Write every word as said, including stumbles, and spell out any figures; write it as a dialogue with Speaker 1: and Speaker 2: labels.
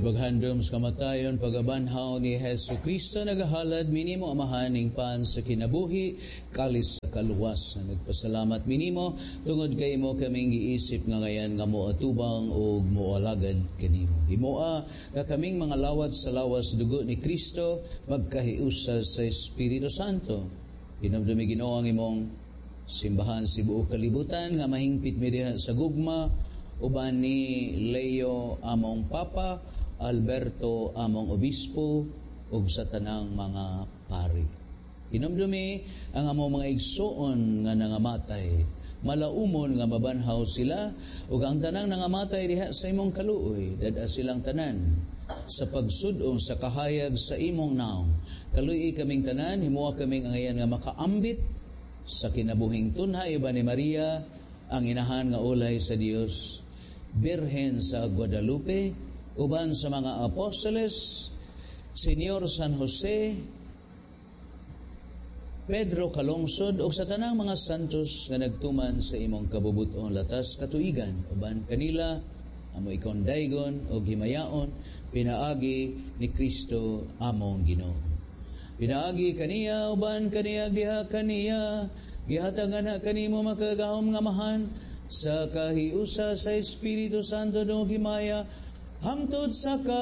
Speaker 1: Paghandom sa kamatayon, pagabanhaw ni Hesu Kristo, nagahalad minimo amahaning pan sa kinabuhi, kalis sa kaluwas. Nagpasalamat minimo, tungod kay mo kaming giisip nga ngayon nga mo atubang o mo alagad kanimo. Himoa nga kaming mga lawat sa lawas dugo ni Kristo, magkahiusa sa Espiritu Santo. Hinamdumi Ginoo ang imong simbahan sa buong kalibutan, nga mahingpit mi diha sa gugma, uban ni Leo among Papa, Alberto among obispo, ug sa tanang mga pari. Hinumdumi ang among mga igsoon nga nangamatay, malaumon nga mabanhaw sila, ug ang tanang nangamatay diha sa imong kaluoy, dada silang tanan sa pagsudong sa kahayag sa imong naong. Kaluoy kaming tanan, himuha kaming angayan nga makaambit sa kinabuhing tunhay ba ni Maria, ang inahan nga ulay sa Dios, Birhen sa Guadalupe, uban sa mga apostoles, Senyor San Jose, Pedro Calungsod, o sa tanang mga santos nga nagtuman sa imong kabubuton latas katuigan, uban kanila, amo ikon daygon o himayaon, pinaagi ni Kristo among Ginoo. Pinaagi kaniya, uban kaniya, diha kaniya, gihatag na kanimo makagahom nga mahan, sa kahiusa sa Espiritu Santo no himaya, hangtod sa ka